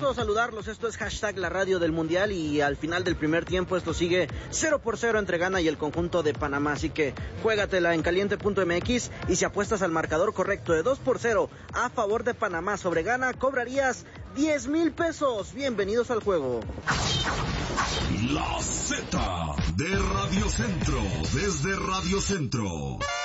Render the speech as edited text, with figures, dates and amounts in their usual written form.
gusto saludarlos. Esto es hashtag la radio del mundial y al final del primer tiempo esto sigue 0-0 entre Ghana y el conjunto de Panamá. Así que juégatela en caliente.mx y si apuestas al marcador correcto de 2-0 a favor de Panamá sobre Ghana, cobrarías 10,000 pesos. Bienvenidos al juego. La Z de Radio Centro, desde Radio Centro.